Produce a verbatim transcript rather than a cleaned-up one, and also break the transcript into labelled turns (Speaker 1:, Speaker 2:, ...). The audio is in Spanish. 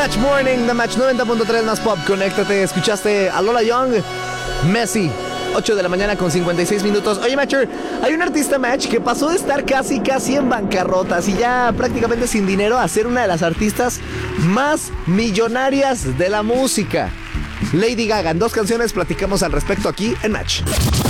Speaker 1: Match Morning, The Match noventa punto tres más pop. Conéctate, escuchaste a Lola Young, Messi. ocho de la mañana con cincuenta y seis minutos. Oye, Matcher, hay un artista, Match, que pasó de estar casi, casi en bancarrotas y ya prácticamente sin dinero a ser una de las artistas más millonarias de la música. Lady Gaga. En dos canciones platicamos al respecto aquí en Match.